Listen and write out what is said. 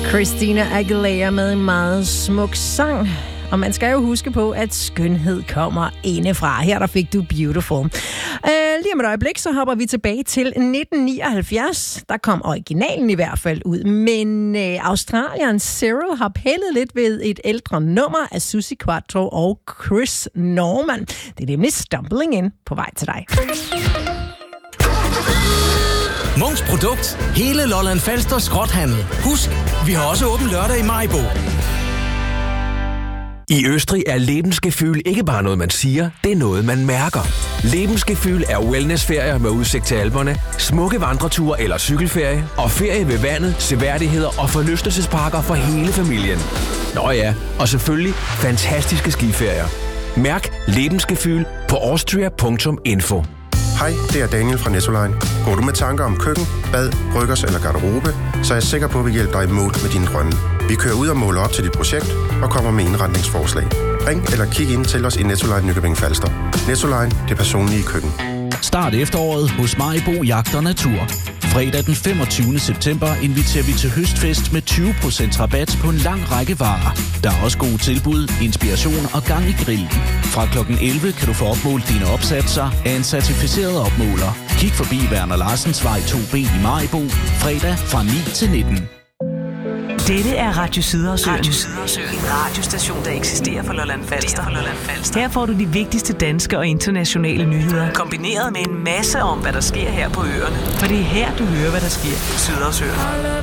Christina Aguilera med en meget smuk sang. Og man skal jo huske på, at skønhed kommer indefra. Her der fik du Beautiful. Lige om et øjeblik, så hopper vi tilbage til 1979. Der kom originalen i hvert fald ud. Men Australieren Cyril har pillet lidt ved et ældre nummer af Suzi Quatro og Chris Norman. Det er nemlig Stumbling In på vej til dig. Munchs Produkt. Hele Lolland Falster skrothandel. Husk, vi har også åben lørdag i Maribo. I Østrig er Lebensgefühl ikke bare noget, man siger, det er noget, man mærker. Lebensgefühl er wellnessferier med udsigt til Alperne, smukke vandreture eller cykelferie, og ferie ved vandet, seværdigheder og forlystelsesparker for hele familien. Nå ja, og selvfølgelig fantastiske skiferier. Mærk Lebensgefühl på austria.info. Hej, det er Daniel fra Nettoline. Går du med tanker om køkken, bad, bryggers eller garderobe, så er jeg sikker på, at vi hjælper dig i mål med dine drømme. Vi kører ud og måler op til dit projekt og kommer med indretningsforslag. Ring eller kig ind til os i Nettoline Nykøbing Falster. Nettoline, det personlige køkken. Start efteråret hos Maribo Jagt og Natur. Fredag den 25. september inviterer vi til høstfest med 20% rabat på en lang række varer. Der er også gode tilbud, inspiration og gang i grillen. Fra kl. 11 kan du få opmålt dine opsatser af en certificeret opmåler. Kig forbi Werner Larsens vej 2B i Maribo, fredag fra 9 til 19. Dette er Radio Sydersøen. En radiostation, der eksisterer for Lolland Falster. Her får du de vigtigste danske og internationale nyheder, kombineret med en masse om, hvad der sker her på øerne. For det er her, du hører, hvad der sker i Sydersøen.